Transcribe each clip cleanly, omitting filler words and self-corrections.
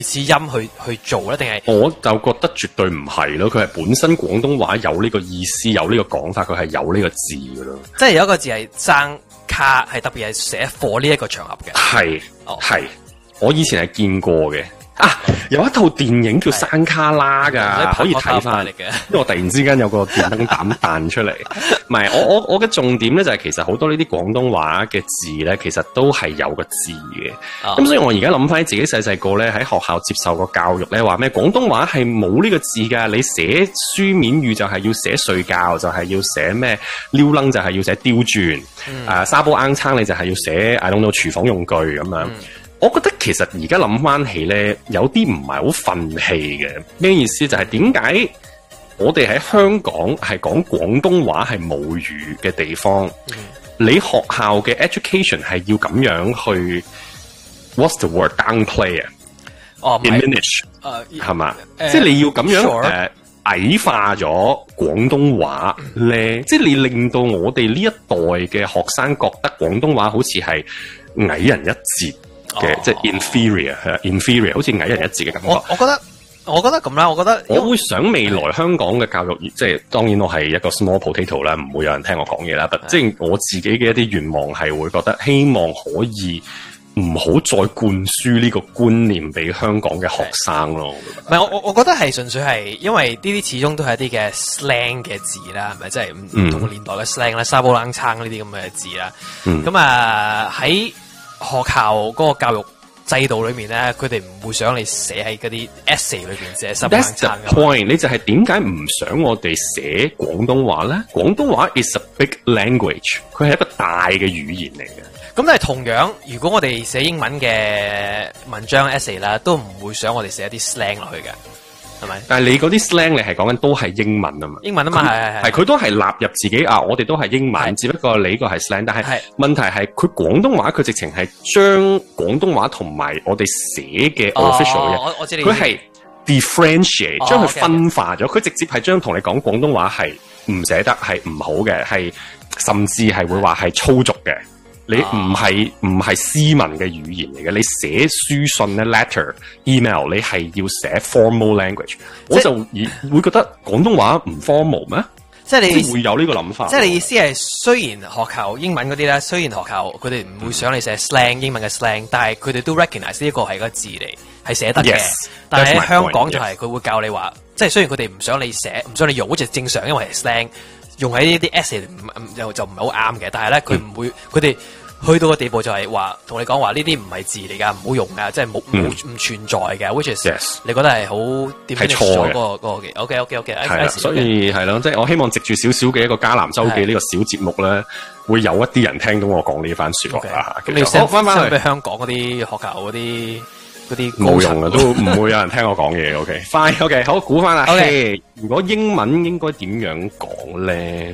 似音去做咧，定係？ 我就覺得絕對唔係咯，佢係本身廣東話有呢個意思，有呢個講法，佢係有呢個字噶咯。 即係有一個字係生卡，係特別係寫貨呢一個場合嘅。 係，係，我以前係見過嘅。有一套電影叫山卡拉噶，可以睇翻。因為我突然之間有個電燈膽彈出嚟，唔係我嘅重點咧就係其實好多呢啲廣東話嘅字咧，其實都係有個字嘅。咁所以我而家諗翻自己細細個咧喺學校接受個教育咧，話咩廣東話係冇呢個字噶，你寫書面語就係要寫睡覺，就係要寫咩撩楞，就係要寫刁轉，沙煲罌罉你就係要寫 I don't know 廚房用具咁樣。我覺得其實而家諗翻起咧，有啲唔係好憤氣嘅。咩意思？就係點解我哋喺香港係講廣東話係母語嘅地方，你學校嘅 education 係要咁樣去 what's the word downplay 啊？diminish 係嘛？即係你要咁樣矮化咗廣東話咧，即係你令到我哋呢一代嘅學生覺得廣東話好似係矮人一截。即係 inferior， 好似矮人一截嘅感覺。 我覺得咁啦，我覺得我會想未來香港嘅教育，即係當然我係一個 small potato 啦，唔會有人聽我講嘢啦。即係我自己嘅一啲願望係會覺得，希望可以唔好再灌輸呢個觀念俾香港嘅學生咯。 唔係我覺得係純粹係因為呢啲始終都係一啲嘅 slang 嘅字啦，係咪？即係唔同年代嘅 slang 啦，沙煲罌罉呢啲咁嘅字啦。咁喺學校嗰個教育制度裏面咧，佢哋唔會想你寫喺嗰啲 essay 裏邊寫沙煲罌罉嘅。 point 你就係點解唔想我哋寫廣東話咧？廣東話 is a big language， 佢係一個大嘅語言嚟嘅。 咁但係同樣，如果我哋寫英文嘅文章 essay 啦，都唔會想我哋寫一啲 slang 落去嘅。係咪？但係你嗰啲 slang 你係講緊都係英文啊嘛，英文啊嘛，係佢都係納入自己我哋都係英文，只不過你個係 slang， 但係問題係佢廣東話佢直情係將廣東話同埋我哋寫嘅 official 嘅，佢係 differentiate 將佢分化咗，佢直接係將同你講廣東話係唔寫得係唔好嘅，係甚至係會話係粗俗嘅。你唔係斯文嘅語言嚟嘅，你寫書信咧 letter、email， 你係要寫 formal language。我就會覺得廣東話唔 formal 咩？即係你會有呢個諗法。即係你意思係，雖然學校英文嗰啲咧，雖然學校佢哋唔會想你寫 slang 英文嘅 slang， 但係佢哋都 recognize 呢個係個字嚟，係寫得嘅。Yes, 但係喺香港就係佢會教你話，即係雖然佢哋唔想你寫，唔想你用，好似正常，因為係 slang。用喺呢啲 essay 就唔係好啱嘅，但係咧佢唔會，佢哋去到個地步就係話同你講話呢啲唔係字嚟㗎，唔好用㗎，即係唔存在嘅。Which is 你覺得係好點係錯嘅嗰個嘅 OK， 係啦，所以係咯，即係我希望藉住少少嘅一個迦南周記呢個小節目咧，會有一啲人聽到我講呢番説話啦。咁你翻返去香港嗰啲學校嗰啲冇用啊，都唔會有人聽我講嘢。OK， 好估翻啦。OK， 如果英文應該點樣講咧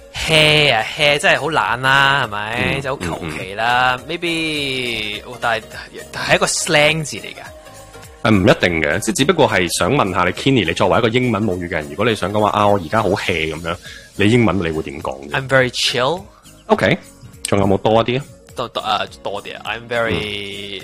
？hea 真係好懶啦，係咪？就好求其啦。Maybe， 但係一個 slang 字嚟㗎。唔一定嘅，即係只不過係想問下你 Kenny， 你作為一個英文母語嘅人，如果你想講話我而家好 hea 咁樣，你英文你會點講 ？I'm very chill。OK， 仲有冇多一啲啊？ 多啲啊 ！I'm very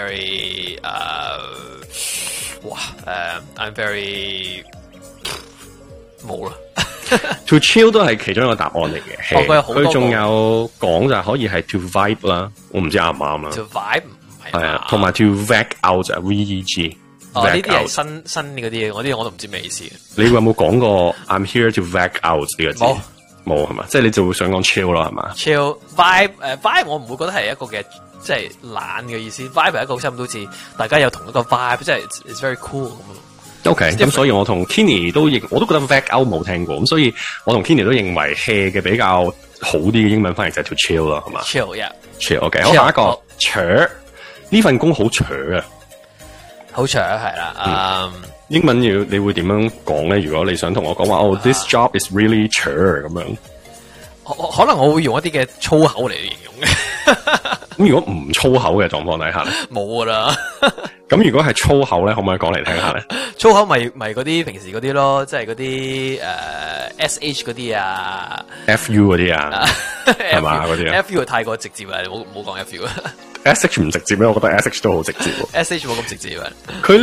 I'm very 冇啦。 To chill 都係其中一個答案嚟嘅。佢仲有講就係可以係 to vibe 啦，我唔知啱唔啱啦。To vibe 唔係啊，同埋 to veg out 啊 ，veg。呢啲係新嗰啲嘢，我都唔知咩意思。你有冇講過 I'm here to veg out 呢個字？冇係嘛，即係你就會想講 chill 咯係嘛 ？chill vibe 我唔會覺得係一個嘅即係懶嘅意思 ，vibe 係一個差唔多似大家有同一個 vibe， 即係 it's very cool 咁。OK， 咁所以我同 Kenny 我都覺得 veg out 冇聽過，咁所以我同 Kenny 都認為 hea 嘅比較好啲嘅英文翻譯就係 to chill 啦，係嘛 ？chill OK， 好下一個扯呢份工好扯啊，好扯係啦，英文你會點樣講咧？如果你想同我講話this job is really 扯咁樣，可能我會用一啲嘅粗口嚟形容嘅。咁如果唔粗口嘅狀況底下咧，冇噶啦。咁如果係粗口咧，可唔可以講嚟聽下咧？粗口咪嗰啲平時嗰啲咯，即係嗰啲sh 嗰啲啊 ，fu 嗰啲啊，係嘛嗰啲啊 ？fu 太過直接啦，你唔好講 fu。sh 唔直接咩？我覺得 sh 都好直接。sh 冇咁直接啊。佢